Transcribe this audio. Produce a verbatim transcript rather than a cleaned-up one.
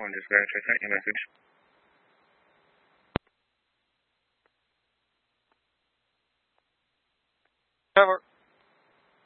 phone dispatch. I sent you a message. Over.